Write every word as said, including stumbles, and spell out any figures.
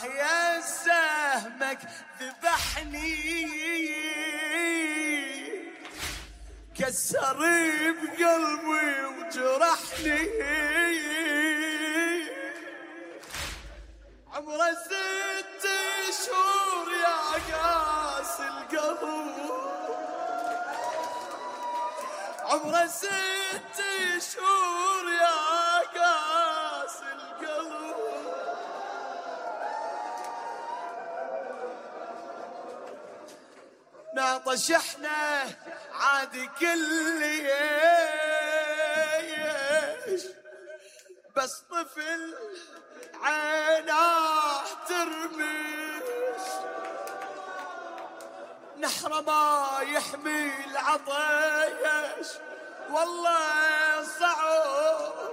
يا سهمك ذبحني كسر بقلبي وجرحني عمره ست شهور يا قاس القلب عمره ست شهور يا قاس القلب ناطش احنا عادي كل يش بس طفل عيناه ترمش نحر ما يحمي العطيش والله صعب